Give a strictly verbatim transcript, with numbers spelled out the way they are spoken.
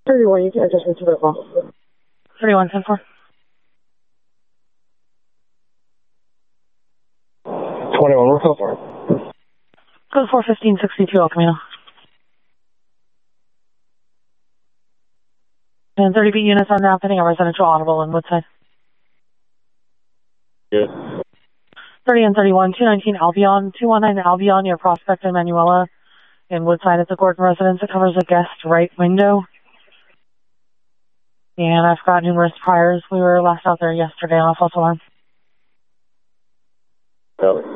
thirty-one, you can adjust me to the call. thirty-one, ten four. twenty-one, we're call for. Code four fifteen sixty-two, El Camino. And thirty beat units are now pitting a residential audible in Woodside. Good. thirty and thirty-one, two nineteen Albion, two nineteen Albion, near Prospect and Manuela in Woodside at the Gordon residence. It covers a guest right window. And I've got numerous priors. We were last out there yesterday on a false alarm. Copy.